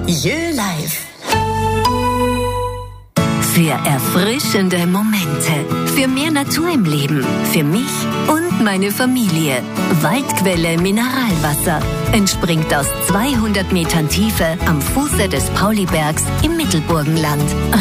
Jö Live. Für erfrischende Momente, für mehr Natur im Leben, für mich und meine Familie. Waldquelle Mineralwasser entspringt aus 200 Metern Tiefe am Fuße des Paulibergs im Mittelburgenland.